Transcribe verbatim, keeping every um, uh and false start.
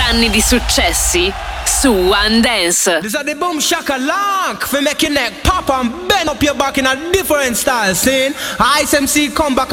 anni di successi su One Dance. This is the boom shakalak for make your neck pop and bend up your back in a different style. Saying Ice M C come back